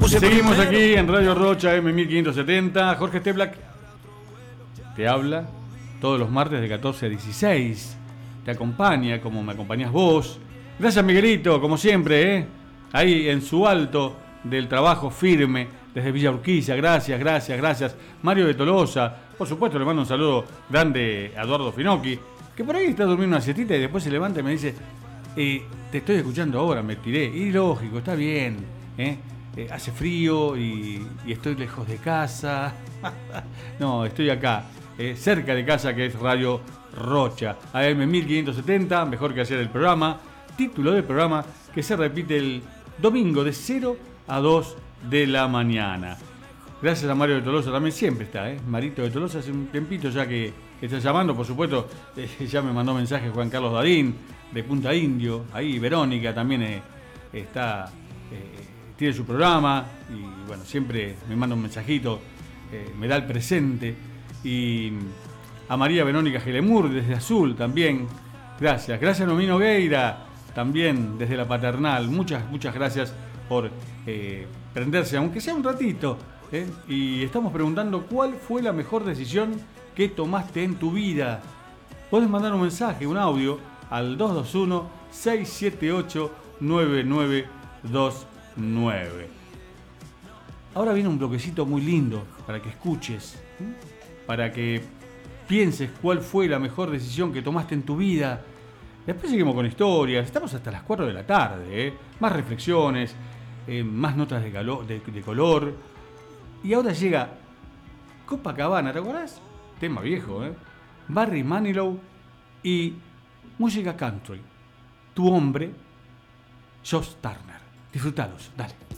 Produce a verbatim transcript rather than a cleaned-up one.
Seguimos aquí en Radio Rocha M mil quinientos setenta. Jorge Steblack te habla todos los martes de catorce a dieciséis. Te acompaña como me acompañás vos. Gracias, Miguelito, como siempre, ¿eh? Ahí en su alto del trabajo firme desde Villa Urquiza. Gracias, gracias, gracias. Mario de Tolosa, por supuesto, le mando un saludo grande a Eduardo Finocchi, que por ahí está durmiendo una siestita y después se levanta y me dice: eh, te estoy escuchando ahora, me tiré. Y lógico, está bien, ¿eh? Eh, hace frío y, y estoy lejos de casa. No, estoy acá, eh, cerca de casa, que es Radio Rocha, A M mil quinientos setenta, mejor que hacer el programa. Título del programa que se repite el domingo de cero a dos de la mañana. Gracias a Mario de Tolosa, también siempre está, ¿eh? Marito de Tolosa hace un tiempito ya que, que está llamando, por supuesto, eh, ya me mandó mensaje Juan Carlos Dadín, de Punta Indio, ahí Verónica también eh, está... Eh, tiene su programa y bueno, siempre me manda un mensajito, eh, me da el presente. Y a María Verónica Gelemur desde Azul también, gracias. Gracias a Nomino Gueira también desde la Paternal, muchas, muchas gracias por eh, prenderse, aunque sea un ratito. ¿eh? Y estamos preguntando cuál fue la mejor decisión que tomaste en tu vida. Podés mandar un mensaje, un audio al dos dos uno, seis siete ocho, nueve nueve dos nueve. Ahora viene un bloquecito muy lindo para que escuches, ¿sí? Para que pienses cuál fue la mejor decisión que tomaste en tu vida. Después seguimos con historias. Estamos hasta las cuatro de la tarde, ¿eh? Más reflexiones, eh, más notas de, calor, de, de color. Y ahora llega Copacabana, ¿te acordás? Tema viejo, ¿eh? Barry Manilow y música country. Tu hombre, Josh Turner. Disfrutalos, dale.